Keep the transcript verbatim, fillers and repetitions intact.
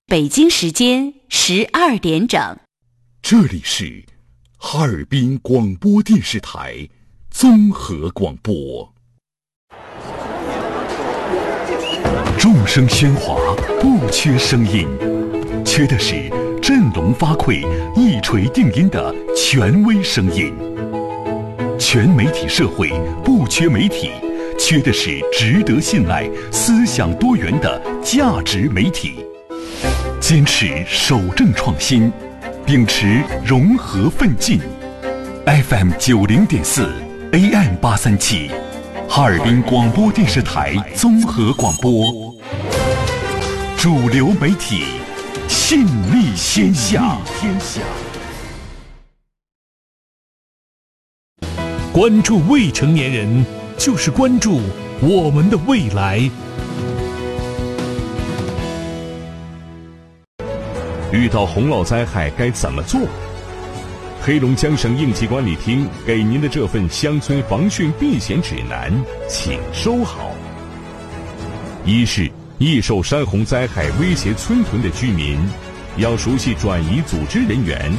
北京时间十二点整。 这里是哈尔滨广播电视台综合广播。众声喧哗，不缺声音，缺的是振聋发聩、一锤定音的权威声音。全媒体社会不缺媒体，缺的是值得信赖、思想多元的价值媒体。坚持守正创新，秉持融合奋进。F M 九零点四 A M 八三七，哈尔滨广播电视台综合广播，主流媒体，信力天下。天下。 关注未成年人，就是关注我们的未来。 遇到洪涝灾害该怎么做？黑龙江省应急管理厅给您的这份乡村防汛避险指南，请收好。一是易受山洪灾害威胁村屯的居民，要熟悉转移组织人员